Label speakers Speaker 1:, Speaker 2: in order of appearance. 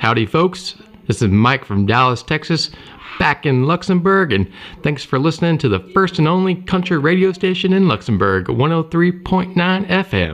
Speaker 1: Howdy, folks. This is Mike from Dallas, Texas, back in Luxembourg, and thanks for listening to the first and only country radio station in Luxembourg, 103.9 FM.